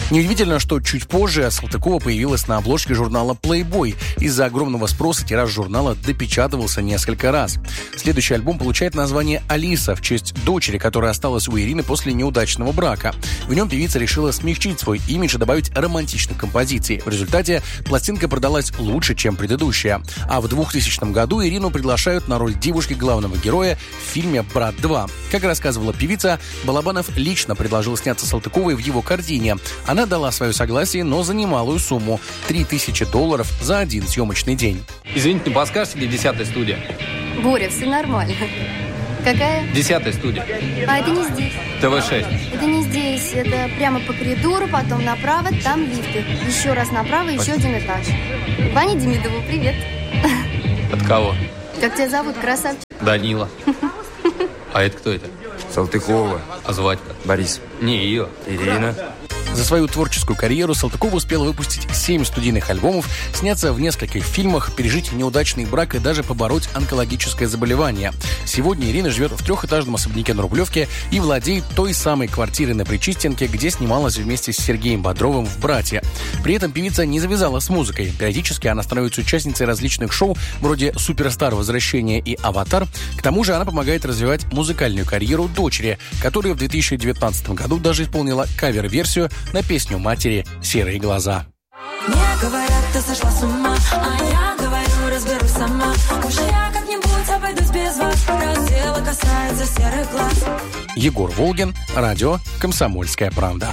Неудивительно, что чуть позже Салтыкова появилась на обложке журнала Playboy. Из-за огромного спроса тираж журнала допечатывался несколько раз. Следующий альбом получает название «Алиса» в честь дочери, которая осталась у Ирины после неудачного брака. В нем певица решила смягчить свой имидж и добавить романтичных композиций. В результате пластинка продалась лучше, чем предыдущая. А в 2000 году Ирину приглашают на роль девушки главного героя в фильме «Брат 2». Как рассказывала певица, Балабанов лично предложил сняться Салтыковой в его картине. Она дала свое согласие, но за немалую сумму – $3000 за один съемочный день. Извините, не подскажете, где 10-я студия? Боря, все нормально. Какая? 10-я студия. А это не здесь. ТВ-6. Это не здесь. Это прямо по коридору, потом направо, там лифты. Еще раз направо, еще один этаж. Ване Демидову, привет. От кого? Как тебя зовут, красавчик? Данила. А это кто это? Салтыкова. А звать как? Борис. Не ее. Ирина. За свою творческую карьеру Салтыкова успела выпустить 7 студийных альбомов, сняться в нескольких фильмах, пережить неудачный брак и даже побороть онкологическое заболевание. Сегодня Ирина живет в трехэтажном особняке на Рублевке и владеет той самой квартирой на Причистенке, где снималась вместе с Сергеем Бодровым в «Братья». При этом певица не завязала с музыкой. Периодически она становится участницей различных шоу, вроде «Суперстар. Возвращение» и «Аватар». К тому же она помогает развивать музыкальную карьеру дочери, которая в 2019 году даже исполнила кавер-версию на песню матери «Серые глаза». Мне говорят, ты сошла с ума, а я говорю, разберусь сама. Уже я как-нибудь обойдусь без вас, раз дело касается серых глаз. Егор Волгин, радио «Комсомольская правда».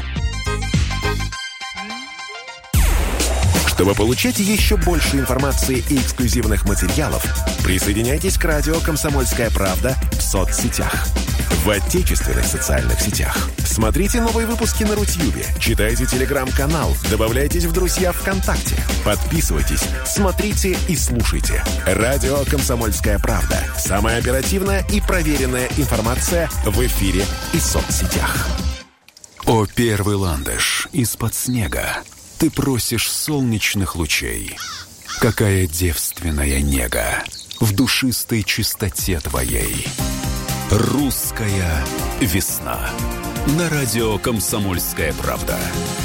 Чтобы получать еще больше информации и эксклюзивных материалов, присоединяйтесь к радио «Комсомольская правда» в соцсетях. В отечественных социальных сетях. Смотрите новые выпуски на Рутьюбе, читайте телеграм-канал, добавляйтесь в друзья ВКонтакте, подписывайтесь, смотрите и слушайте. Радио «Комсомольская правда». Самая оперативная и проверенная информация в эфире и соцсетях. О, первый ландыш из-под снега. Ты просишь солнечных лучей. Какая девственная нега в душистой чистоте твоей. Русская весна. На радио «Комсомольская правда».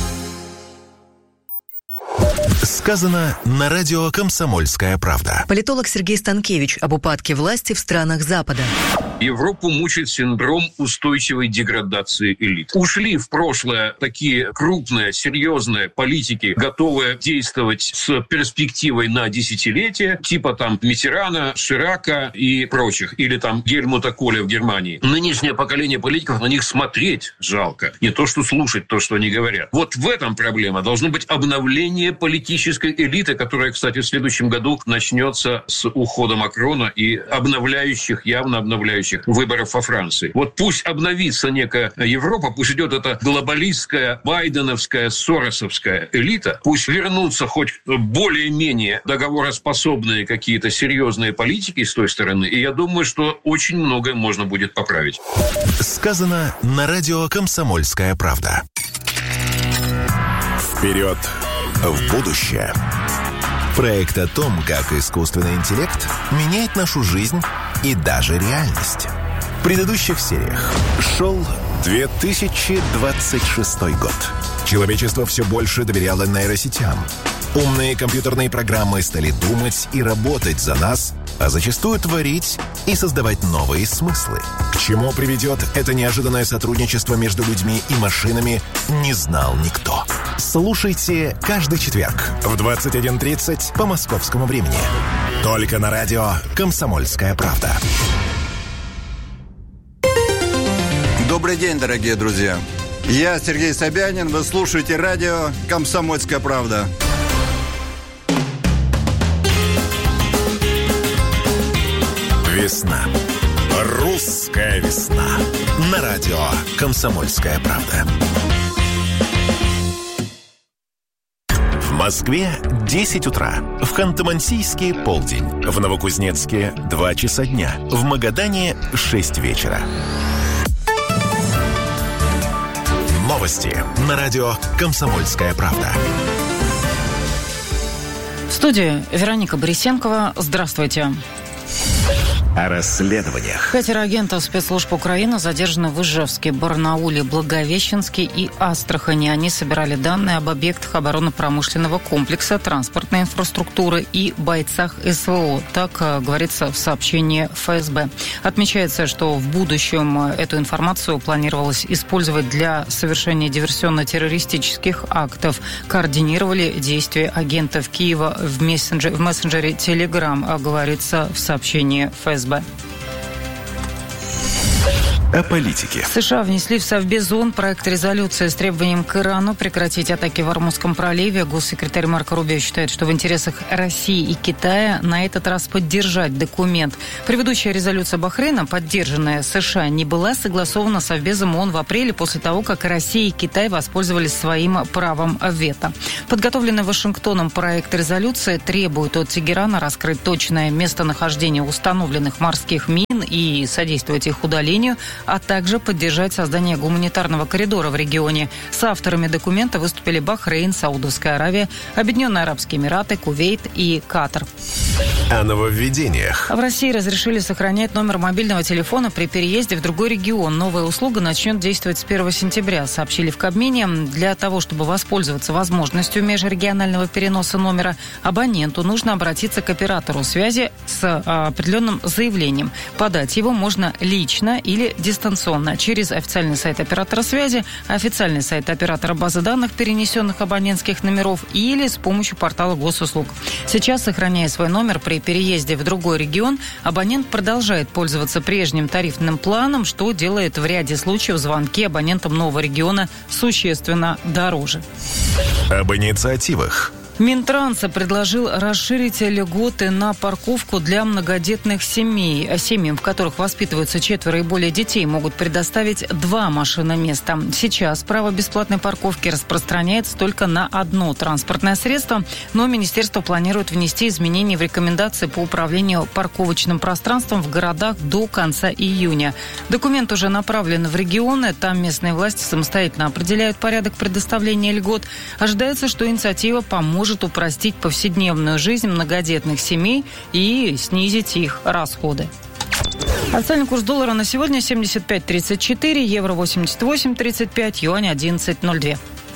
Сказано на радио «Комсомольская правда». Политолог Сергей Станкевич об упадке власти в странах Запада. Европу мучает синдром устойчивой деградации элит. Ушли в прошлое такие крупные, серьезные политики, готовые действовать с перспективой на десятилетия, типа там Миттерана, Ширака и прочих, или там Гельмута Коля в Германии. Нынешнее поколение политиков, на них смотреть жалко, не то что слушать то, что они говорят. Вот в этом проблема. Должно быть обновление политической элиты, которая, кстати, в следующем году начнется с ухода Макрона и явно обновляющих выборов во Франции. Вот пусть обновится некая Европа, пусть идет эта глобалистская, байденовская, соросовская элита, пусть вернутся хоть более-менее договороспособные какие-то серьезные политики с той стороны, и я думаю, что очень многое можно будет поправить. Сказано на радио «Комсомольская правда». Вперед в будущее. Проект о том, как искусственный интеллект меняет нашу жизнь и даже реальность. В предыдущих сериях шел 2026 год. Человечество все больше доверяло нейросетям. Умные компьютерные программы стали думать и работать за нас, а зачастую творить и создавать новые смыслы. К чему приведет это неожиданное сотрудничество между людьми и машинами, не знал никто. Слушайте каждый четверг в 21:30 по московскому времени. Только на радио «Комсомольская правда». Добрый день, дорогие друзья. Я Сергей Собянин. Вы слушаете радио «Комсомольская правда». Весна. Русская весна. На радио «Комсомольская правда». В Москве 10 утра. В Ханты-Мансийске полдень. В Новокузнецке 2 часа дня. В Магадане 6 вечера. Новости на радио «Комсомольская правда». В студии Вероника Борисенкова. Здравствуйте. О расследованиях. 5 агентов спецслужб Украины задержаны в Ижевске, Барнауле, Благовещенске и Астрахани. Они собирали данные об объектах оборонно-промышленного комплекса, транспортной инфраструктуры и бойцах СВО. Так говорится в сообщении ФСБ. Отмечается, что в будущем эту информацию планировалось использовать для совершения диверсионно-террористических актов. Координировали действия агентов Киева в мессенджере Telegram, говорится в сообщении ФСБ. О политике. США внесли в Совбез ООН проект резолюции с требованием к Ирану прекратить атаки в Ормузском проливе. Госсекретарь Марко Рубио считает, что в интересах России и Китая на этот раз поддержать документ. Предыдущая резолюция Бахрейна, поддержанная США, не была согласована с Совбезом ООН в апреле после того, как Россия и Китай воспользовались своим правом вето. Подготовленный Вашингтоном проект резолюции требует от Тегерана раскрыть точное местонахождение установленных морских мин и содействовать их удалению, а также поддержать создание гуманитарного коридора в регионе. С авторами документа выступили Бахрейн, Саудовская Аравия, Объединенные Арабские Эмираты, Кувейт и Катар. О нововведениях. В России разрешили сохранять номер мобильного телефона при переезде в другой регион. Новая услуга начнет действовать с 1 сентября, сообщили в Кабмине. Для того, чтобы воспользоваться возможностью межрегионального переноса номера, абоненту нужно обратиться к оператору связи с определенным заявлением. Подать его можно лично или дистанционно через официальный сайт оператора связи, официальный сайт оператора базы данных перенесенных абонентских номеров или с помощью портала госуслуг. Сейчас, сохраняя свой номер при переезде в другой регион, абонент продолжает пользоваться прежним тарифным планом, что делает в ряде случаев звонки абонентам нового региона существенно дороже. Об инициативах. Минтранса предложил расширить льготы на парковку для многодетных семей. Семьям, в которых воспитываются 4 и более детей, могут предоставить 2 машиноместа. Сейчас право бесплатной парковки распространяется только на одно транспортное средство, но министерство планирует внести изменения в рекомендации по управлению парковочным пространством в городах до конца июня. Документ уже направлен в регионы, там местные власти самостоятельно определяют порядок предоставления льгот. Ожидается, что инициатива поможет упростить повседневную жизнь многодетных семей и снизить их расходы. Официальный курс доллара на сегодня 75.34, евро 88.35, юань 11.02.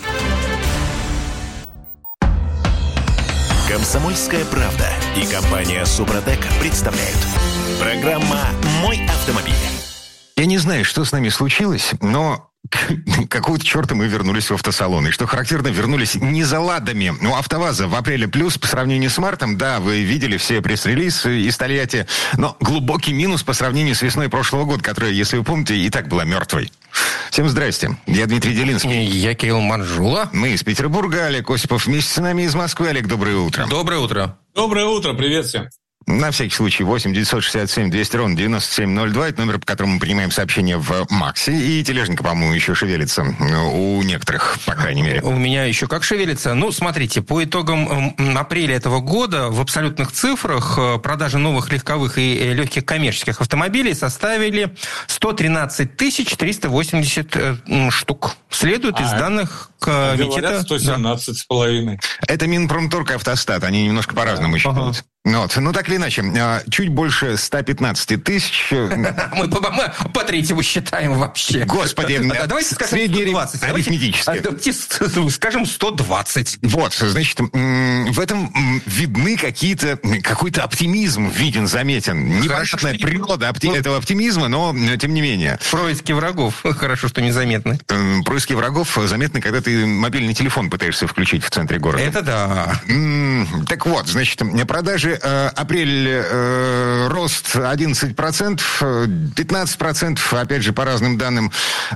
«Комсомольская правда» и компания «Супротек» представляют. Программа «Мой автомобиль». Я не знаю, что с нами случилось, но какого-то черта мы вернулись в автосалон. И что характерно, вернулись не за ладами. Ну, АвтоВАЗа в апреле плюс по сравнению с мартом. Да, вы видели все пресс-релиз из Тольятти. Но глубокий минус по сравнению с весной прошлого года, которая, если вы помните, и так была мертвой. Всем здрасте. Я Дмитрий Делинский. Я Кирилл Манжула. Мы из Петербурга. Олег Осипов вместе с нами из Москвы. Олег, доброе утро. Доброе утро. Доброе утро, привет всем. На всякий случай 8-967-200-97-02. Это номер, по которому мы принимаем сообщения в Максе. И тележника, по-моему, еще шевелится. У некоторых, по крайней мере. У меня еще как шевелится. Ну, смотрите, по итогам апреля этого года в абсолютных цифрах продажи новых легковых и легких коммерческих автомобилей составили 113 380 штук. Следует из данных комитета... 117,5. Это Минпромторг и Автостат. Они немножко по-разному считают. Вот. Ну, так или иначе, чуть больше 115 тысяч... Мы по третьему считаем вообще. Господи, давайте скажем средний 120. Арифметически. Скажем 120. Вот, значит, в этом видны какой-то оптимизм виден, заметен. Непонятная природа этого оптимизма, но тем не менее. Происки врагов. Хорошо, что незаметны. Происки врагов заметны, когда ты мобильный телефон пытаешься включить в центре города. Это да. Так вот, значит, продажи апрель рост 11%, 15%, опять же, по разным данным.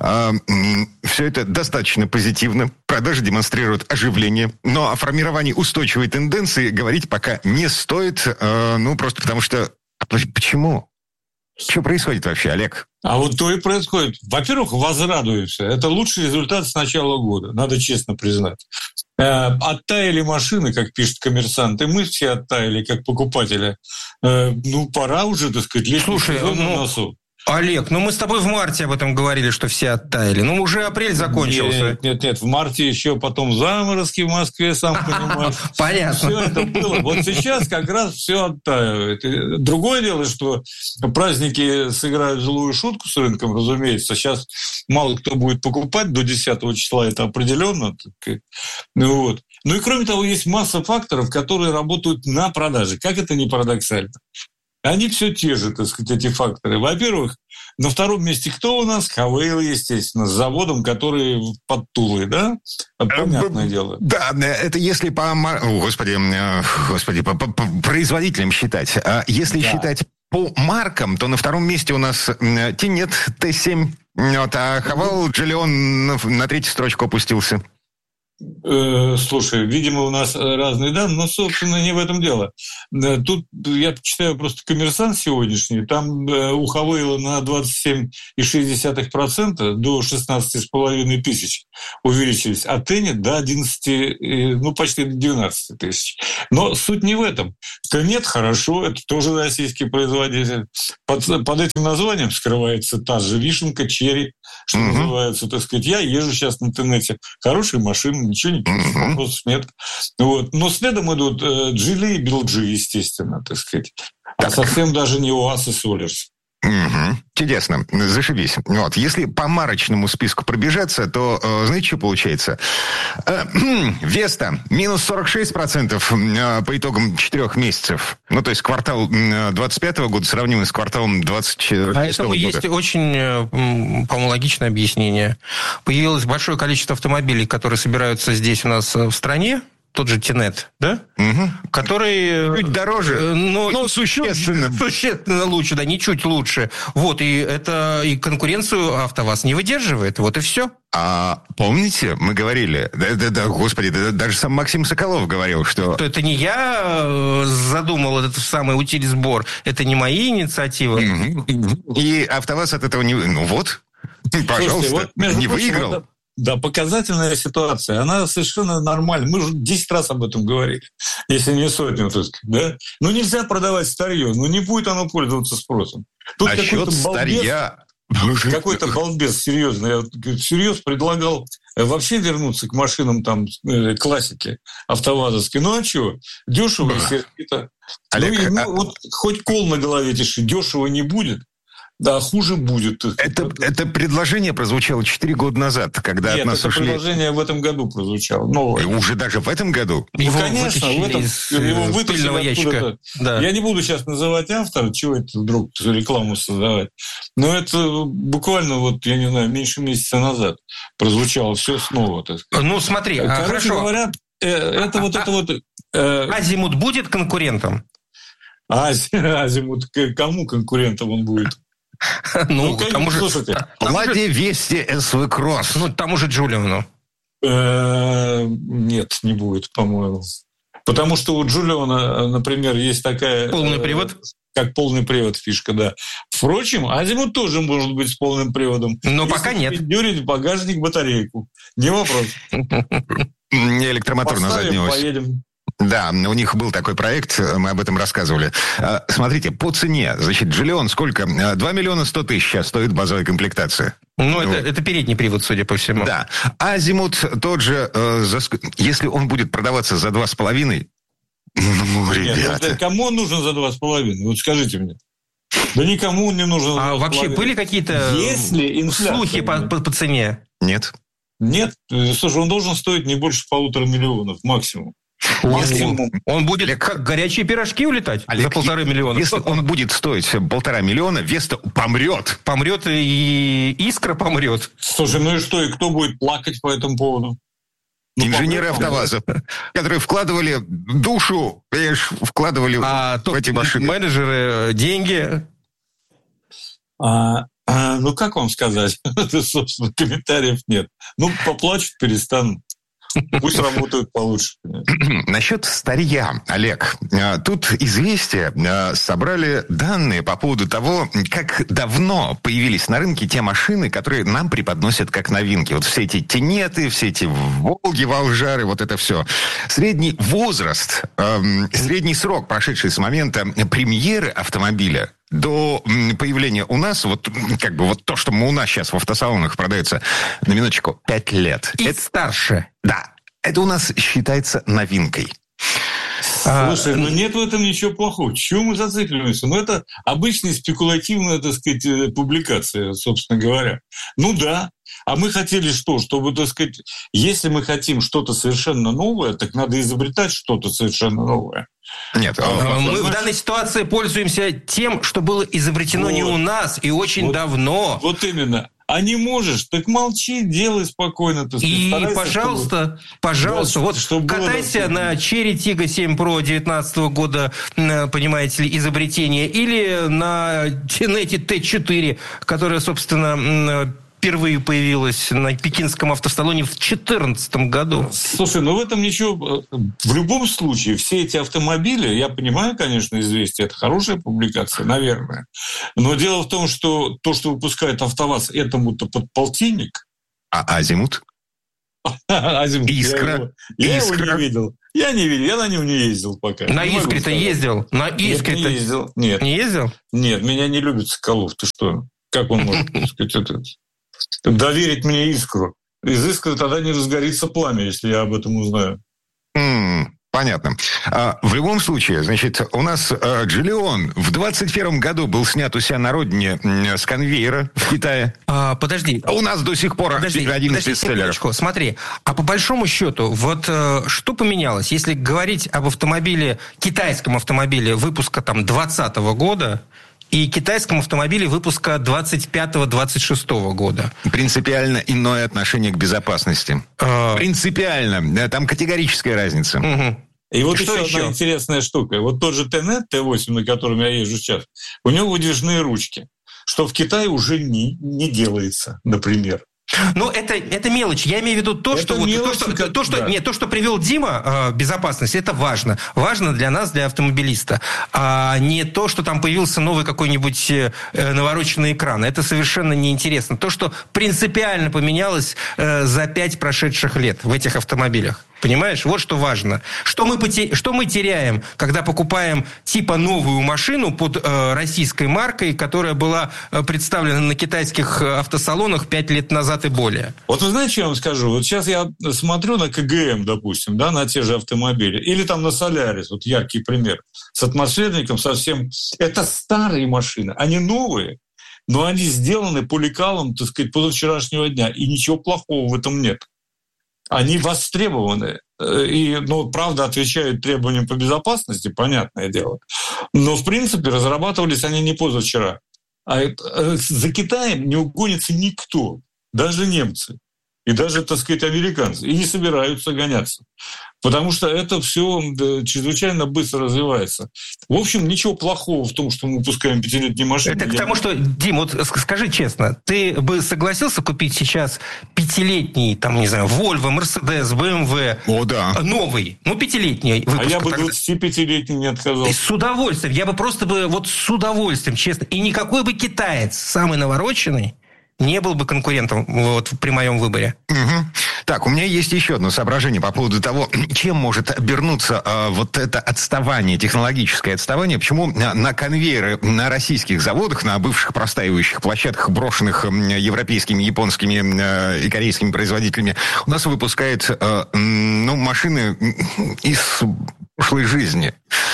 Все это достаточно позитивно. Продажи демонстрируют оживление. Но о формировании устойчивой тенденции говорить пока не стоит. Просто потому что... Почему? Что происходит вообще, Олег? А вот то и происходит. Во-первых, возрадуются. Это лучший результат с начала года, надо честно признать. Оттаяли машины, как пишет «Коммерсант», и мы все оттаяли, как покупатели. Пора уже, так сказать, летний сезон на носу. Олег, мы с тобой в марте об этом говорили, что все оттаяли. Уже апрель закончился. Нет, в марте еще потом заморозки в Москве, сам понимаешь. Понятно. Все это было. Вот сейчас как раз все оттаивает. Другое дело, что праздники сыграют злую шутку с рынком, разумеется. Сейчас мало кто будет покупать до 10 числа, это определенно. Вот. И кроме того, есть масса факторов, которые работают на продаже. Как это не парадоксально? Они все те же, так сказать, эти факторы. Во-первых, на втором месте кто у нас? ХВЛ, естественно, с заводом, который под Тулой, да? Понятное дело. Да, это если по производителям считать. А если считать по маркам, то на втором месте у нас Тинет, Т7, а ХВЛ, Джиллион на третью строчку опустился. Слушай, видимо, у нас разные данные, но, собственно, не в этом дело. Тут я читаю просто «Коммерсант» сегодняшний, там у ХВЛ на 27,6% до 16,5 тысяч увеличились, а Тенет до 11, почти до 12 тысяч. Но суть не в этом. Тенет хорошо, это тоже российский производитель. Под этим названием скрывается та же вишенка, черри, что называется, так сказать. Я езжу сейчас на Тенете. Хорошие машины, ничего не пишут, вопросов нет. Вот. Но следом идут Джили и Билджи, естественно, так сказать. А совсем даже не УАЗ и Солерс. Чудесно, зашибись. Если по марочному списку пробежаться, то знаете, что получается? Веста минус 46% по итогам 4 месяцев. То есть квартал 25 года сравнимый с кварталом 26 года. А этому есть очень, по-моему, логичное объяснение. Появилось большое количество автомобилей, которые собираются здесь у нас в стране. Тот же Тинет, да? Который... Чуть дороже, но существенно. Существенно лучше, да, не чуть лучше. Вот, и это и конкуренцию АвтоВАЗ не выдерживает, вот и все. А помните, мы говорили, господи, даже сам Максим Соколов говорил, что... Это не я задумал этот самый утилизбор, это не мои инициативы. И АвтоВАЗ от этого не... пожалуйста, не выиграл. Да, показательная ситуация, она совершенно нормальна. Мы уже 10 раз об этом говорили, если не сотню, так сказать, да? Нельзя продавать старье, не будет оно пользоваться спросом. Тут насчет старья... Какой-то балбес, серьезно. Я всерьез предлагал вообще вернуться к машинам классики автовазовской. А что? Дешево и сердито. Олег, хоть кол на голове тиши, дешево не будет. Да, хуже будет. Это предложение прозвучало 4 года назад, когда от нас ушли... Нет, это предложение в этом году прозвучало. Новое. Уже даже в этом году? Конечно, его вытащили откуда-то. Да. Я не буду сейчас называть автора, чего это вдруг рекламу создавать. Но это буквально, я не знаю, меньше месяца назад прозвучало все снова. Так сказать. Смотри, короче говоря, Азимут будет конкурентом? Азимут, кому конкурентом он будет? Тому же... Ладе Вести СВ Кросс. Тому же Джулиону. Нет, не будет, по-моему. Потому что у Джулиона, например, есть такая... Полный привод? Как полный привод фишка, да. Впрочем, Азимут тоже может быть с полным приводом. Но пока нет. Дюрить в багажник батарейку. Не вопрос. Не электромотор на заднюю ось. Поедем. Да, у них был такой проект, мы об этом рассказывали. Смотрите, по цене, Джиллион сколько? 2 миллиона 100 тысяч сейчас стоит базовая комплектация. Это передний привод, судя по всему. Да. Азимут тот же, если он будет продаваться за 2,5, ребята. Кому он нужен за 2,5? Вот скажите мне. Да никому он не нужен за 2,5. А вообще были какие-то слухи по цене? Нет. Нет. Слушай, он должен стоить не больше 1,5 миллиона максимум. Он будет как горячие пирожки улетать, Олег, за 1,5 миллиона. Если он будет стоить 1,5 миллиона, Веста помрет. Помрет и Искра помрет. Слушай, и что? И кто будет плакать по этому поводу? Инженеры АвтоВАЗа, которые вкладывали душу, вкладывали в эти машины. Менеджеры деньги. Как вам сказать? Собственно, комментариев нет. Поплачут, перестанут. Пусть работают получше. Насчет старья, Олег. Тут «Известия» собрали данные по поводу того, как давно появились на рынке те машины, которые нам преподносят как новинки. Вот все эти Тинеты, все эти Волги, Волжары, вот это все. Средний возраст, средний срок, прошедший с момента премьеры автомобиля, до появления у нас, вот как бы вот то, что у нас сейчас в автосалонах продается, на минуточку, 5 лет. И это старше. Да. Это у нас считается новинкой. Слушай, нет в этом ничего плохого. Чего мы зацикливаемся? Это обычная спекулятивная, так сказать, публикация, собственно говоря. Да. А мы хотели что? Чтобы, так сказать, если мы хотим что-то совершенно новое, так надо изобретать что-то совершенно новое. Нет, мы в данной ситуации пользуемся тем, что было изобретено не у нас и очень давно. Вот именно. А не можешь, так молчи, делай спокойно. И, пожалуйста, катайся на Cherry Tiggo 7 Pro 2019 года, понимаете ли, изобретение, или на Тенете Т4, которая, собственно, впервые появилась на пекинском автосалоне в 2014 году. Слушай, в этом ничего... В любом случае, все эти автомобили, я понимаю, конечно, «Известия» — это хорошая публикация, наверное. Но дело в том, что то, что выпускает «АвтоВАЗ», этому-то под полтинник. А «Азимут»? «Азимут». «Искра». Я его не видел. Я на нем не ездил пока. На «Искре»-то ездил? На «Искре»-то не ездил. Нет. Не ездил? Нет, меня не любит Соколов. Ты что? Как он может, так сказать, доверить мне «Искру»? Из «Искры» тогда не разгорится пламя, если я об этом узнаю. Понятно. В любом случае, значит, у нас Джиллион в 2021 году был снят у себя на родине с конвейера в Китае. Подожди. У нас до сих пор один из бестселлеров. Смотри, а по большому счету, вот что поменялось? Если говорить об автомобиле, китайском автомобиле выпуска 2020 года, и китайском автомобиле выпуска 25-26 года. Принципиально иное отношение к безопасности. Принципиально. Там категорическая разница. И вот еще одна интересная штука. Вот тот же Tenet T8, на котором я езжу сейчас, у него выдвижные ручки, что в Китае уже не делается, например. Это мелочь. Я имею в виду то, что привел Дима, безопасность, это важно. Важно для нас, для автомобилиста. А не то, что там появился новый какой-нибудь навороченный экран. Это совершенно неинтересно. То, что принципиально поменялось за 5 прошедших лет в этих автомобилях. Понимаешь? Вот что важно. Что мы теряем, когда покупаем типа новую машину под российской маркой, которая была представлена на китайских автосалонах 5 лет назад и более? Вот вы знаете, что я вам скажу? Вот сейчас я смотрю на КГМ, допустим, на те же автомобили, или там на Солярис, вот яркий пример, с атмосферником совсем... Это старые машины, они новые, но они сделаны по лекалам, так сказать, позавчерашнего дня, и ничего плохого в этом нет. Они востребованы и, правда, отвечают требованиям по безопасности, понятное дело. Но, в принципе, разрабатывались они не позавчера. А за Китаем не угонится никто, даже немцы. И даже, так сказать, американцы. И не собираются гоняться. Потому что это все чрезвычайно быстро развивается. В общем, ничего плохого в том, что мы выпускаем 5-летние машины. Это к тому, что, Дим, вот скажи честно, ты бы согласился купить сейчас 5-летний, Volvo, Mercedes, BMW? О, да. Новый, 5-летний выпуск. А я бы 25-летний не отказался. С удовольствием. Я бы просто с удовольствием, честно. И никакой бы китаец, самый навороченный, не был бы конкурентом при моем выборе. Угу. Так, у меня есть еще одно соображение по поводу того, чем может обернуться это отставание, технологическое отставание. Почему на конвейеры на российских заводах, на бывших простаивающих площадках, брошенных европейскими, японскими и корейскими производителями, у нас выпускают машины из прошлой жизни.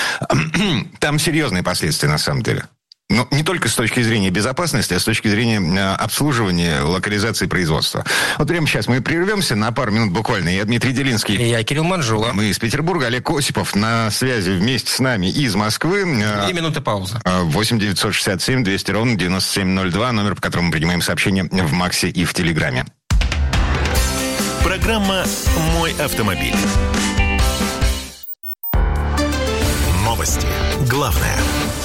Там серьезные последствия, на самом деле. Но не только с точки зрения безопасности, а с точки зрения обслуживания, локализации производства. Вот прямо сейчас мы прервемся на пару минут буквально. Я Дмитрий Делинский. И я Кирилл Манжула. Мы из Петербурга. Олег Осипов на связи вместе с нами из Москвы. 2 минуты паузы. 8 967 200 ровно 9702. Номер, по которому мы принимаем сообщения в Максе и в Телеграме. Программа «Мой автомобиль». Новости. Главное.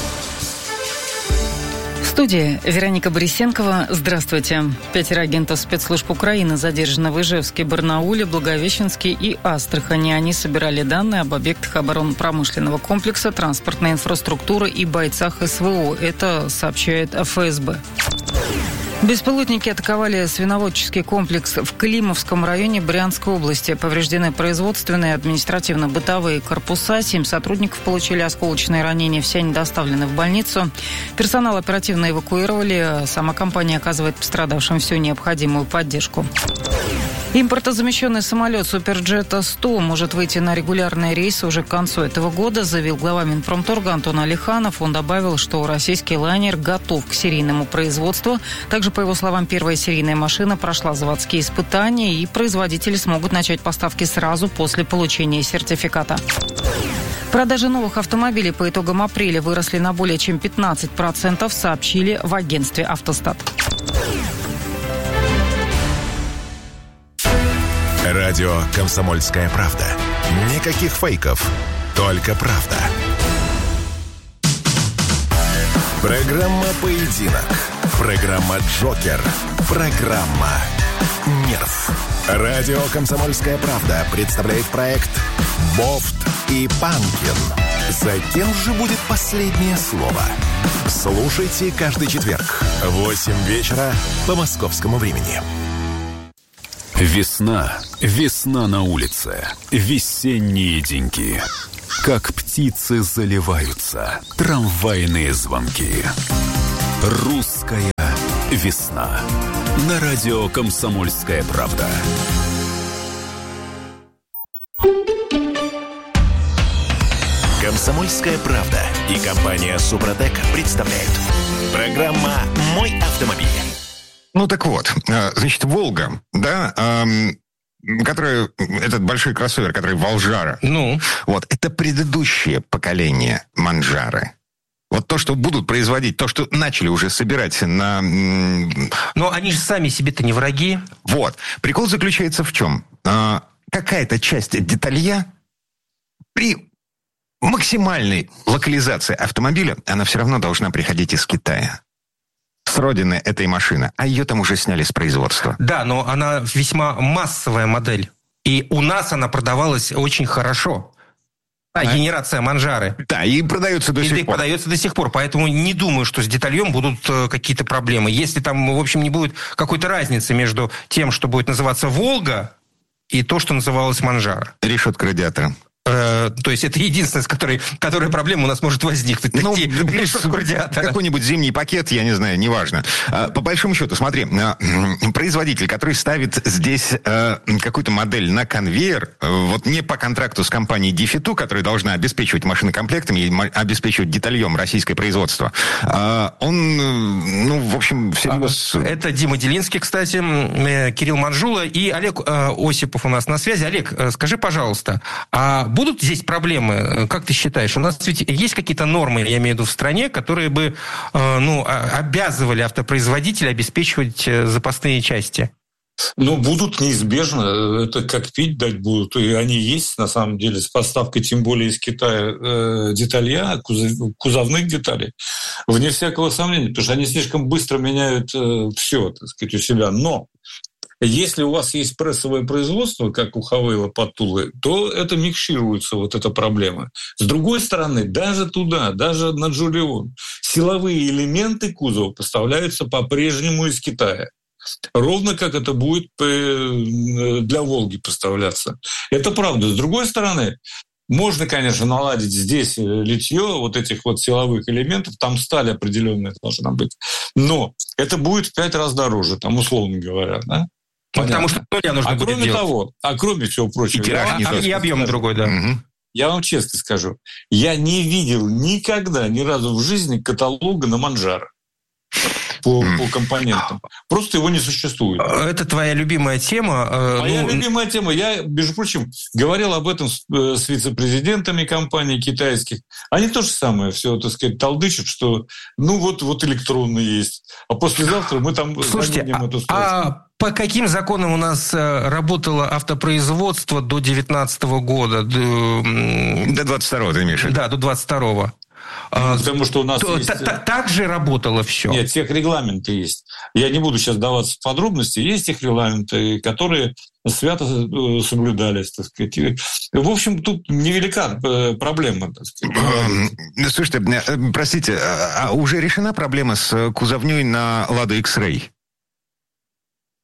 В студии Вероника Борисенкова. Здравствуйте. 5 агентов спецслужб Украины задержаны в Ижевске, Барнауле, Благовещенске и Астрахани. Они собирали данные об объектах оборонно-промышленного комплекса, транспортной инфраструктуры и бойцах СВО. Это сообщает ФСБ. Беспилотники атаковали свиноводческий комплекс в Климовском районе Брянской области. Повреждены производственные и административно-бытовые корпуса. 7 сотрудников получили осколочные ранения. Все они доставлены в больницу. Персонал оперативно эвакуировали. Сама компания оказывает пострадавшим всю необходимую поддержку. Импортозамещенный самолет Суперджета-100 может выйти на регулярные рейсы уже к концу этого года, заявил глава Минпромторга Антон Алиханов. Он добавил, что российский лайнер готов к серийному производству. Также, по его словам, первая серийная машина прошла заводские испытания, и производители смогут начать поставки сразу после получения сертификата. Продажи новых автомобилей по итогам апреля выросли на более чем 15%, сообщили в агентстве «Автостат». Радио «Комсомольская правда». Никаких фейков, только правда. Программа «Поединок». Программа «Джокер». Программа «Нерв». Радио «Комсомольская правда» представляет проект «Бофт и Панкин». За кем же будет последнее слово? Слушайте каждый четверг в 8 вечера по московскому времени. Весна. Весна на улице. Весенние деньки. Как птицы заливаются. Трамвайные звонки. Русская весна. На радио «Комсомольская правда». «Комсомольская правда» и компания «Супротек» представляют. Программа «Мой автомобиль». Ну так вот, значит, «Волга», да, который, этот большой кроссовер, который Волжара. Вот, это предыдущее поколение Манджары. Вот то, что будут производить, то, что начали уже собирать на... Но они же сами себе-то не враги. Вот. Прикол заключается в чем? Какая-то часть деталья при максимальной локализации автомобиля, она все равно должна приходить из Китая. С родины этой машины, а ее там уже сняли с производства. Да, но она весьма массовая модель. И у нас она продавалась очень хорошо. Генерация Манджары. Да, и продается до сих пор. Продается до сих пор. Поэтому не думаю, что с детальем будут какие-то проблемы. Если там, в общем, не будет какой-то разницы между тем, что будет называться «Волга», и то, что называлось Манджара. Решетка радиатора. То есть это единственное, с которой проблема у нас может возникнуть. Ну, какой-нибудь зимний пакет, я не знаю, неважно. По большому счету, смотри, производитель, который ставит здесь какую-то модель на конвейер, вот не по контракту с компанией Дефиту, которая должна обеспечивать машинокомплектами и обеспечивать детальем российское производство, он, ну, в общем, всерьез... Это Дима Делинский, кстати, Кирилл Манжула и Олег Осипов у нас на связи. Олег, скажи, пожалуйста, будут здесь проблемы, как ты считаешь? У нас ведь есть какие-то нормы, я имею в виду, в стране, которые бы обязывали автопроизводителя обеспечивать запасные части? Ну, будут неизбежно. Это как пить дать будут. И они есть, на самом деле, с поставкой, тем более из Китая, деталья, кузовных деталей. Вне всякого сомнения, потому что они слишком быстро меняют все, так сказать, у себя. Но если у вас есть прессовое производство, как у Хавейла под Тулой, то это микшируется, вот эта проблема. С другой стороны, даже туда, даже на Джулион, силовые элементы кузова поставляются по-прежнему из Китая. Ровно как это будет для «Волги» поставляться. Это правда. С другой стороны, можно, конечно, наладить здесь литье вот этих вот силовых элементов, там сталь определенная должна быть. Но это будет в 5 раз дороже, там, условно говоря, да? Потому что толя нужно будет кроме делать. Того, кроме всего прочего... И объем другой, да. Я вам честно скажу, я не видел никогда, ни разу в жизни каталога на Манджаро по компонентам. Просто его не существует. Это твоя любимая тема. Моя любимая тема. Я, между прочим, говорил об этом с вице-президентами компаний китайских. Они то же самое все, так сказать, толдычат, что ну вот электронный есть. А послезавтра мы там... Слушайте, по каким законам у нас работало автопроизводство до 2019 года? До 22-го, ты имеешь в виду? Да, до 22-го. Потому что у нас есть... Так же работало все? Нет, техрегламенты есть. Я не буду сейчас даваться в подробности. Есть техрегламенты, которые свято соблюдались, так сказать. В общем, тут невелика проблема, так сказать. Слушайте, простите, а уже решена проблема с кузовней на «Ладу X-Ray»?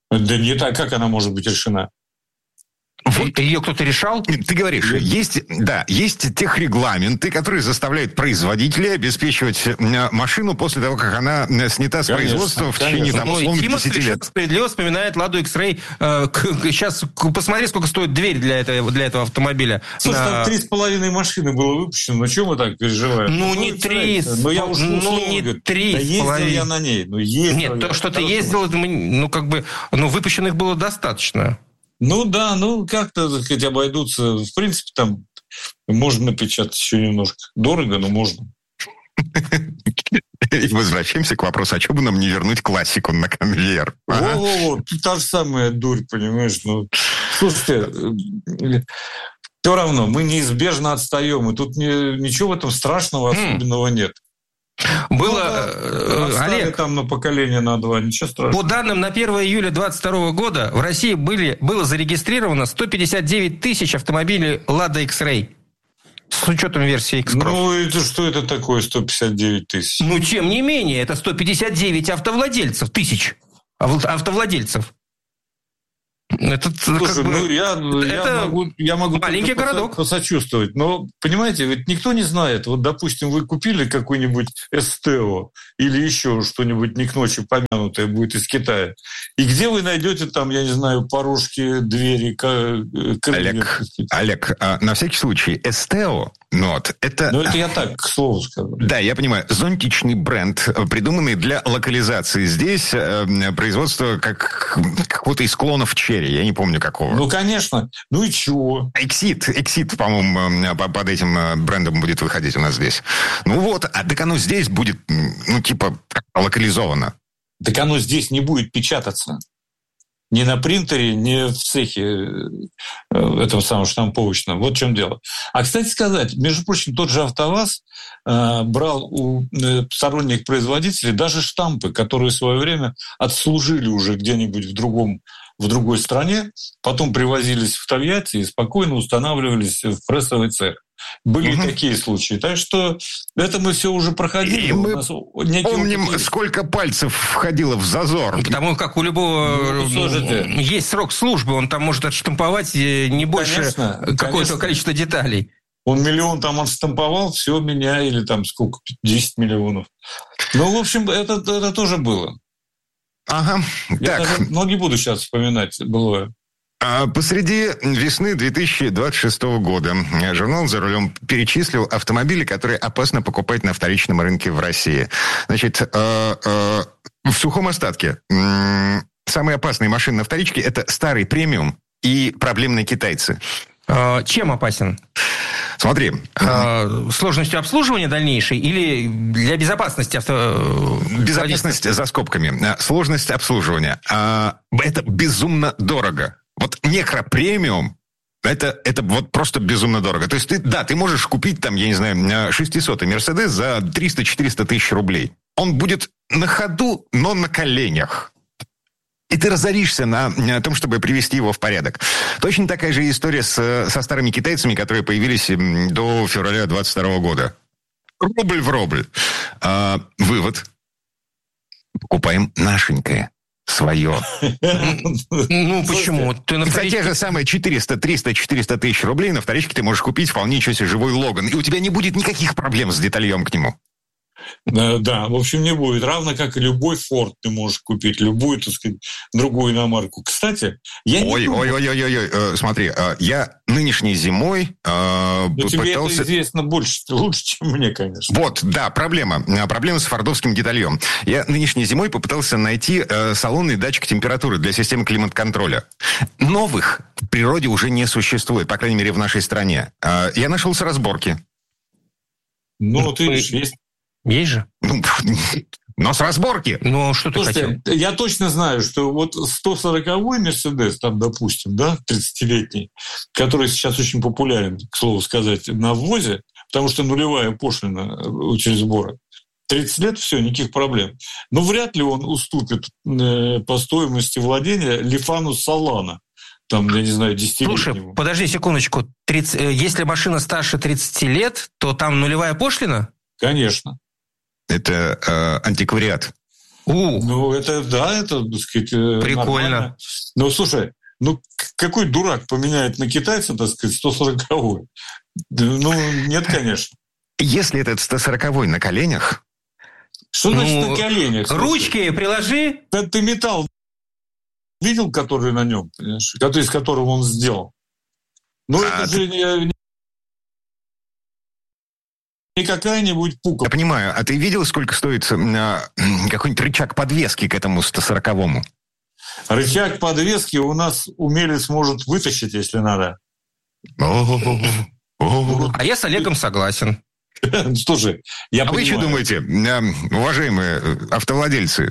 Да нет, а как она может быть решена? Вот. Ее кто-то решал? Ты говоришь, есть техрегламенты, которые заставляют производителя обеспечивать машину после того, как она снята с производства в течение, условно, 10 лет. Справедливо вспоминает Ладу X-Ray. Сейчас посмотри, сколько стоит дверь для этого автомобиля. Слушай, там 3,5 машины было выпущено. Ну, чего мы так переживаем? Ну, не 3. Ну, я уж не 3. Да ездил я на ней. Нет, то, что ты ездил, выпущенных было достаточно. Ну да, как-то, так сказать, обойдутся. В принципе, там можно напечатать еще немножко. Дорого, но можно. И возвращаемся к вопросу, а что бы нам не вернуть классику на конвейер? Во-во-во, та же самая дурь, понимаешь? Слушайте, все равно мы неизбежно отстаем, и тут ничего в этом страшного особенного нет. Было, Олег, там на поколение на 2, ничего страшного. По данным на 1 июля 2022 года в России было зарегистрировано 159 тысяч автомобилей Lada X-Ray. С учетом версии X-Cross. Что это такое 159 тысяч? Тем не менее, это 159 тысяч автовладельцев. Слушай, я могу маленький городок посочувствовать, но, понимаете, ведь никто не знает. Вот, допустим, вы купили какой-нибудь Эстео или еще что-нибудь не к ночи помянутое будет из Китая, и где вы найдете там, я не знаю, порожки, двери, крылья? Олег, на всякий случай, Эстео, это я так, к слову скажу. Да, я понимаю. Зонтичный бренд, придуманный для локализации. Здесь производство какого-то из клонов Черри. Я не помню какого. Конечно. И чего? Exit, по-моему, под этим брендом будет выходить у нас здесь. Так оно здесь будет, локализовано. Так оно здесь не будет печататься. Ни на принтере, ни в цехе этом самом штамповочном. Вот в чем дело. А, кстати сказать, между прочим, тот же АвтоВАЗ брал у сторонних производителей даже штампы, которые в свое время отслужили уже где-нибудь в другой стране, потом привозились в Тольятти и спокойно устанавливались в прессовый цех. Были такие случаи. Так что это мы все уже проходили. И мы помним, сколько пальцев входило в зазор. Потому как у любого есть срок службы, он там может отштамповать не больше какое-то количество деталей. Он 1 миллион там отштамповал, все меня, или там сколько, 10 миллионов. В общем, это тоже было. Ага. Я не буду сейчас вспоминать былое. Посреди весны 2026 года журнал «За рулем» перечислил автомобили, которые опасно покупать на вторичном рынке в России. Значит, в сухом остатке самые опасные машины на вторичке – это старый премиум и проблемные китайцы. Чем опасен? Смотри. Сложностью обслуживания дальнейшей или для безопасности Безопасность за скобками. Сложность обслуживания. Это безумно дорого. Некро премиум это просто безумно дорого. То есть ты можешь купить там, я не знаю, 600-й Мерседес за 300-400 тысяч рублей. Он будет на ходу, но на коленях. И ты разоришься на том, чтобы привести его в порядок. Точно такая же история со старыми китайцами, которые появились до февраля 2022 года. Рубль в рубль. Вывод. Покупаем нашенькое. Свое. Почему? За те же самые 300, 400 тысяч рублей на вторичке ты можешь купить вполне себе живой Логан. И у тебя не будет никаких проблем с детальем к нему. Да, в общем, не будет. Равно как и любой Форд ты можешь купить, любую, так сказать, другую иномарку. Кстати, смотри, я нынешней зимой пытался... Тебе это известно лучше, чем мне, конечно. Проблема с фордовским детальем. Я нынешней зимой попытался найти салонный датчик температуры для системы климат-контроля. Новых в природе уже не существует, по крайней мере, в нашей стране. Я нашел с разборки. Ты видишь, есть... Есть же. Но с разборки. Что ты хотел? Я точно знаю, что 140-й Мерседес, там, допустим, 30-летний, который сейчас очень популярен, к слову сказать, на ввозе, потому что нулевая пошлина через сборы. 30 лет, все, никаких проблем. Но вряд ли он уступит по стоимости владения Лифану Солана. Там, я не знаю, 10-летнему. Слушай, подожди секундочку. Если машина старше 30 лет, то там нулевая пошлина? Конечно. Это антиквариат. Ну, это, так сказать, прикольно. Нормально. Ну, слушай, какой дурак поменяет на китайца, так сказать, 140-й? Ну, нет, конечно. Если этот 140-й на коленях... Что значит на коленях? Ручки приложи. Ты металл видел, который на нем, понимаешь? Из которого он сделал? Ну, это же не какая-нибудь пука. Я понимаю. А ты видел, сколько стоит какой-нибудь рычаг подвески к этому 140-му? Рычаг подвески у нас умелец может вытащить, если надо. А я с Олегом согласен. Слушай, я понимаю. Вы что думаете, уважаемые автовладельцы?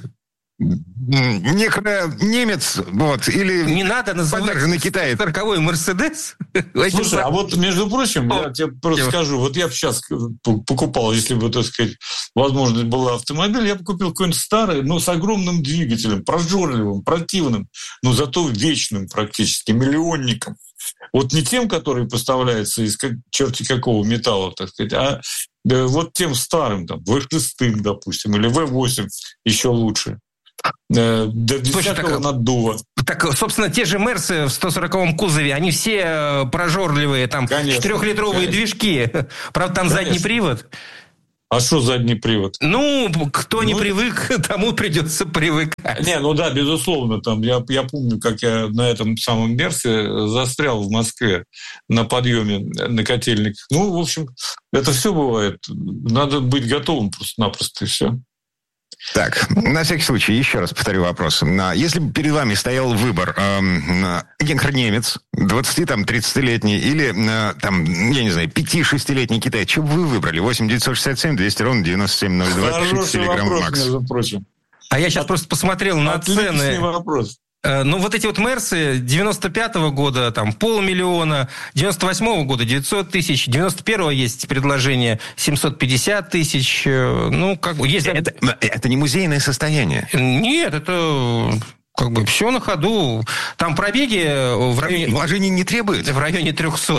Немец, или не надо называть подержанный китаец. 40-й Мерседес. Слушай, а вот, между прочим, я тебе просто скажу, вот я бы сейчас покупал, если бы, так сказать, возможность была автомобиль, я бы купил какой-нибудь старый, с огромным двигателем, прожорливым, противным, но зато вечным практически, миллионником. Вот не тем, который поставляется из черти какого металла, так сказать, а вот тем старым, там, V6, допустим, или V8, еще лучше. До 10-го наддува. Так, собственно, те же Мерсы в 140-м кузове, они все прожорливые, там, 4-литровые движки. Правда, там задний привод. А что задний привод? Кто не привык, тому придется привыкать. Безусловно. Там, я помню, как я на этом самом Мерсе застрял в Москве на подъеме на котельниках. В общем, это все бывает. Надо быть готовым просто-напросто, и все. Так, на всякий случай, еще раз повторю вопрос. Если бы перед вами стоял выбор немец, 20-30-летний, или, 5-6-летний китаец, что бы вы выбрали? 8-967-200-97-02, пишите телеграм Макс. Между прочим. А я сейчас просто посмотрел на цены. Вопрос. Вот эти вот Мерсы 95-го года, 500 000, 98-го года 900 тысяч, 91-го есть предложение 750 тысяч. Есть... Это не музейное состояние? Нет, это... все на ходу. Там пробеги в районе... Вложений не требует? В районе 300.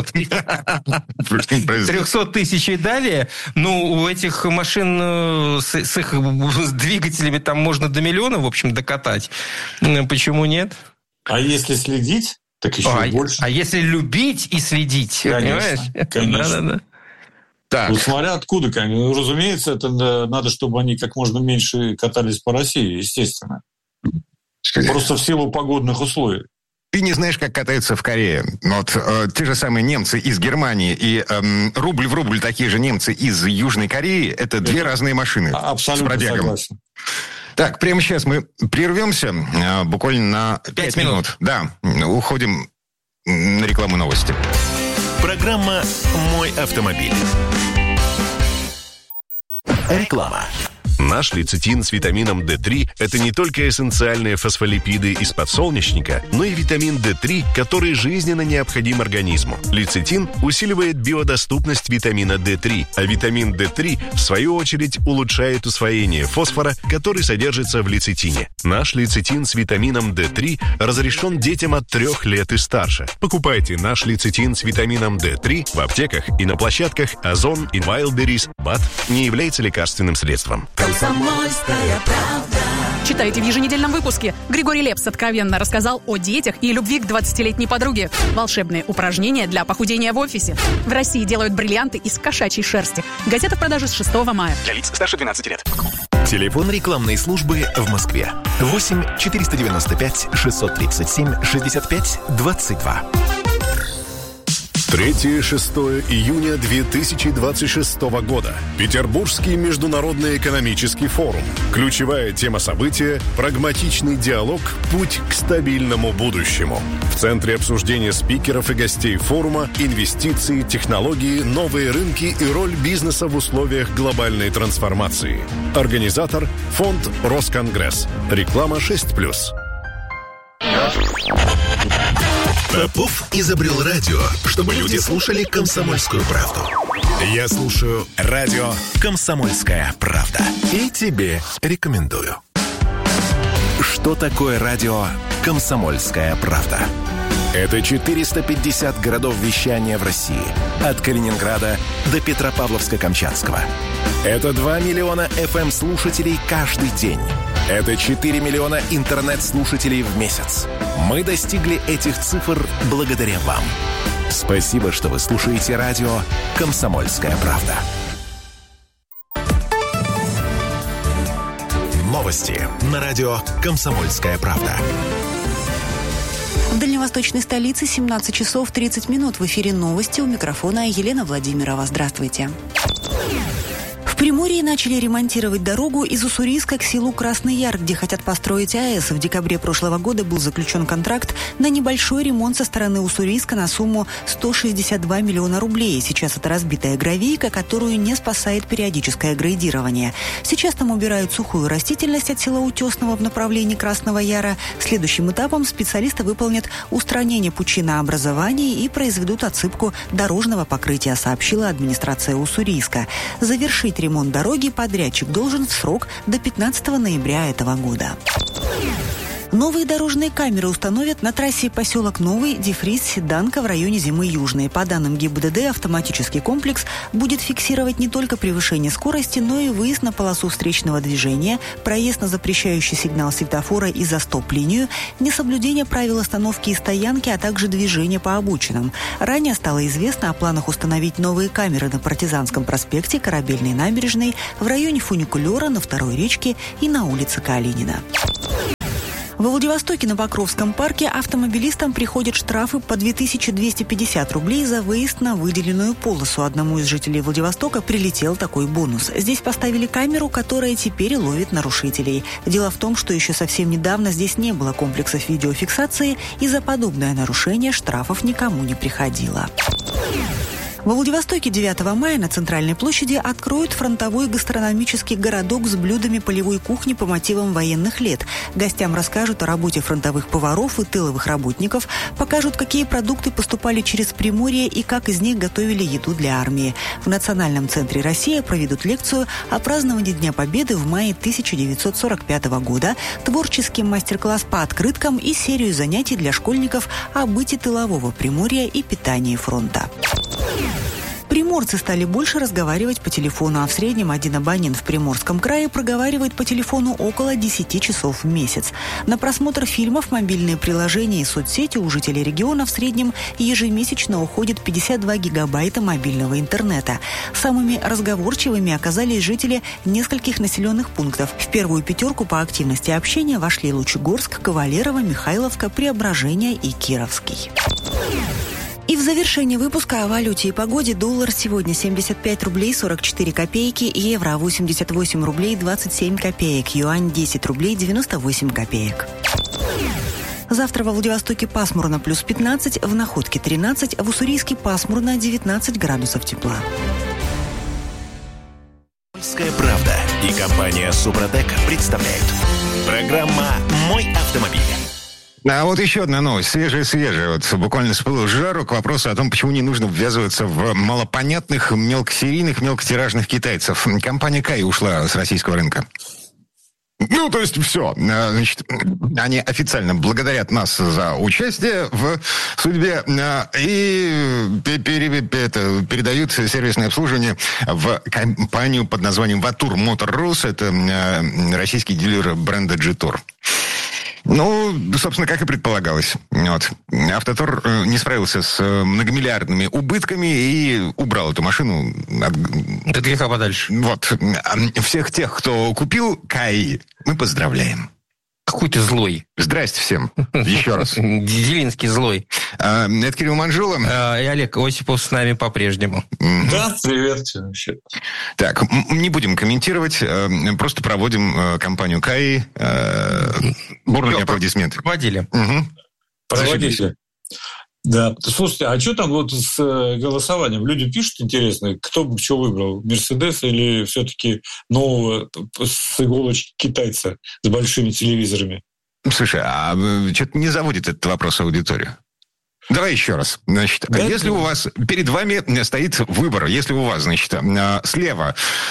300 тысяч и далее. У этих машин с их двигателями там можно до миллиона, в общем, докатать. Почему нет? А если следить, так еще больше. А если любить и следить, понимаешь? Конечно. Да. Так. Смотря откуда, конечно. Разумеется, это надо, чтобы они как можно меньше катались по России, естественно. Просто в силу погодных условий. Ты не знаешь, как катаются в Корее. Те же самые немцы из Германии и рубль в рубль такие же немцы из Южной Кореи, это две разные машины. Абсолютно согласен. Так, прямо сейчас мы прервемся буквально на 5 минут. Да, уходим на рекламу новости. Программа «Мой автомобиль». Реклама. Наш лецитин с витамином D3 – это не только эссенциальные фосфолипиды из подсолнечника, но и витамин D3, который жизненно необходим организму. Лецитин усиливает биодоступность витамина D3, а витамин D3, в свою очередь, улучшает усвоение фосфора, который содержится в лецитине. Наш лецитин с витамином D3 разрешен детям от 3 лет и старше. Покупайте наш лецитин с витамином D3 в аптеках и на площадках Озон и Wildberries. БАД не является лекарственным средством. Комсомольская правда. Читайте в еженедельном выпуске. Григорий Лепс откровенно рассказал о детях и любви к 20-летней подруге. Волшебные упражнения для похудения в офисе. В России делают бриллианты из кошачьей шерсти. Газета в продаже с 6 мая. Для лиц старше 12 лет. Телефон рекламной службы в Москве. 8-495-637-65-22. 3-6 июня 2026 года. Петербургский международный экономический форум. Ключевая тема события – прагматичный диалог «Путь к стабильному будущему». В центре обсуждения спикеров и гостей форума – инвестиции, технологии, новые рынки и роль бизнеса в условиях глобальной трансформации. Организатор – фонд «Росконгресс». Реклама 6+. Попов изобрел радио, чтобы люди слушали «Комсомольскую правду». Я слушаю радио «Комсомольская правда». И тебе рекомендую. Что такое радио «Комсомольская правда»? Это 450 городов вещания в России. От Калининграда до Петропавловска-Камчатского. Это 2 миллиона FM-слушателей каждый день. Это 4 миллиона интернет-слушателей в месяц. Мы достигли этих цифр благодаря вам. Спасибо, что вы слушаете радио «Комсомольская правда». Новости на радио «Комсомольская правда». В дальневосточной столице 17 часов 30 минут. В эфире новости. У микрофона Елена Владимирова. Здравствуйте. В Приморье начали ремонтировать дорогу из Уссурийска к селу Красный Яр, где хотят построить АЭС. В декабре прошлого года был заключен контракт на небольшой ремонт со стороны Уссурийска на сумму 162 миллиона рублей. Сейчас это разбитая гравийка, которую не спасает периодическое грейдирование. Сейчас там убирают сухую растительность от села Утесного в направлении Красного Яра. Следующим этапом специалисты выполнят устранение пучинообразований и произведут отсыпку дорожного покрытия, сообщила администрация Уссурийска. Завершить ремонт дороги подрядчик должен в срок до 15 ноября этого года. Новые дорожные камеры установят на трассе поселок Новый, Дифриз, Седанка в районе Зимы Южной. По данным ГИБДД, автоматический комплекс будет фиксировать не только превышение скорости, но и выезд на полосу встречного движения, проезд на запрещающий сигнал светофора и за стоп-линию, несоблюдение правил остановки и стоянки, а также движение по обочинам. Ранее стало известно о планах установить новые камеры на Партизанском проспекте, Корабельной набережной, в районе фуникулера, на Второй речке и на улице Калинина. Во Владивостоке на Покровском парке автомобилистам приходят штрафы по 2250 рублей за выезд на выделенную полосу. Одному из жителей Владивостока прилетел такой бонус. Здесь поставили камеру, которая теперь ловит нарушителей. Дело в том, что еще совсем недавно здесь не было комплексов видеофиксации, и за подобное нарушение штрафов никому не приходило. Во Владивостоке 9 мая на Центральной площади откроют фронтовой гастрономический городок с блюдами полевой кухни по мотивам военных лет. Гостям расскажут о работе фронтовых поваров и тыловых работников, покажут, какие продукты поступали через Приморье и как из них готовили еду для армии. В Национальном центре «Россия» проведут лекцию о праздновании Дня Победы в мае 1945 года, творческий мастер-класс по открыткам и серию занятий для школьников о быте тылового Приморья и питании фронта. Приморцы стали больше разговаривать по телефону, а в среднем один абонент в Приморском крае проговаривает по телефону около 10 часов в месяц. На просмотр фильмов, мобильные приложения и соцсети у жителей региона в среднем ежемесячно уходит 52 гигабайта мобильного интернета. Самыми разговорчивыми оказались жители нескольких населенных пунктов. В первую пятерку по активности общения вошли Лучегорск, Кавалерово, Михайловка, Преображение и Кировский. И в завершении выпуска о валюте и погоде. Доллар сегодня 75 рублей 44 копейки, евро 88 рублей 27 копеек, юань 10 рублей 98 копеек. Завтра во Владивостоке пасмурно плюс 15, в Находке 13, в Уссурийске пасмурно 19 градусов тепла. «Комсомольская правда» и компания «Супротек» представляют. Программа «Мой автомобиль». А вот еще одна новость, свежая. Вот буквально с пылу с жару к вопросу о том, почему не нужно ввязываться в малопонятных, мелкосерийных, мелкотиражных китайцев. Компания Кай ушла с российского рынка. Ну, то есть все. Значит, они официально благодарят нас за участие в судьбе и передают сервисное обслуживание в компанию под названием Ватур Мотор Рус. Это российский дилер бренда G-Tour. Ну, собственно, как и предполагалось. Вот. Автотор не справился с многомиллиардными убытками и убрал эту машину от греха подальше. Вот. Всех тех, кто купил Кай, мы поздравляем. Какой ты злой. Здрасте всем. Еще раз. Зелинский злой. Это Кирилл Манжула. И Олег Осипов с нами по-прежнему. Да, привет. Так, не будем комментировать. Просто проводим компанию Кай. Бурные аплодисменты. Проводили. Проводили. Да. Слушайте, а что там вот с голосованием? Люди пишут, интересно, кто бы что выбрал? Мерседес или все-таки нового с иголочки китайца с большими телевизорами? Слушай, а что-то не заводит этот вопрос аудиторию. Давай еще раз. Значит, да, если у вас перед вами стоит выбор, если у вас, значит, слева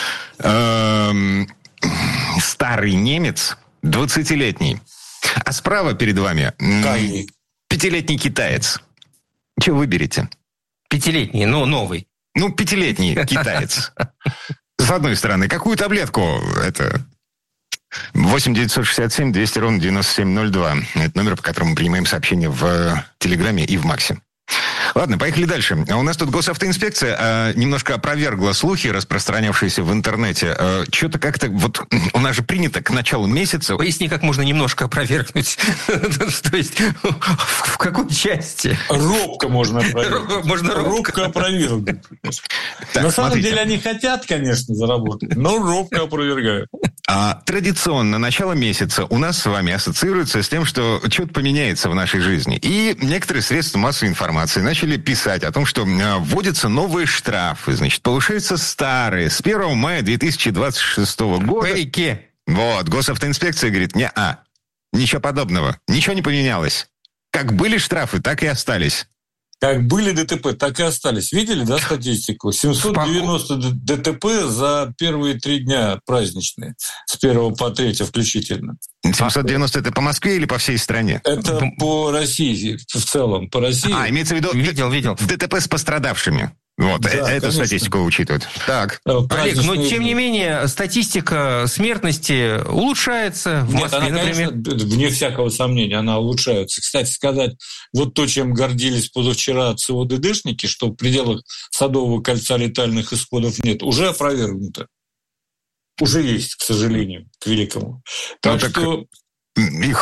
старый немец, 20-летний, а справа перед вами 5-летний китаец. Что выберете? 5-летний, ну, новый. Ну, 5-летний китаец. С одной стороны, какую таблетку это 8-967-200-97-02. Это номер, по которому мы принимаем сообщения в Телеграме и в Максе. Ладно, поехали дальше. У нас тут госавтоинспекция немножко опровергла слухи, распространявшиеся в интернете. Что-то как-то... Вот у нас же принято к началу месяца... Поясни, как можно немножко опровергнуть. То есть, в какой части? Робко можно опровергнуть. Можно робко опровергнуть. На самом деле они хотят, конечно, заработать, но робко опровергают. Традиционно начало месяца у нас с вами ассоциируется с тем, что что-то поменяется в нашей жизни. И некоторые средства массовой информации начали писать о том, что вводятся новые штрафы, значит, повышаются старые. С 1 мая 2026 года... Фейки. Вот, госавтоинспекция говорит, ничего подобного, ничего не поменялось. Как были штрафы, так и остались. Как были ДТП, так и остались. Видели, да, статистику? 790 ДТП за первые 3 дня праздничные. С 1 по 3 включительно. 790 это по Москве или по всей стране? Это по России в целом. По России. Имеется в виду... Видел. ДТП с пострадавшими. Вот, да, эту конечно. Статистику учитывают. Так. Олег, но тем не менее, статистика смертности улучшается в Москве, она, например. Конечно, вне всякого сомнения, она улучшается. Кстати сказать, вот то, чем гордились позавчера ЦОДДшники, что в пределах Садового кольца летальных исходов нет, уже опровергнуто. Уже есть, к сожалению, к великому. Так что... Их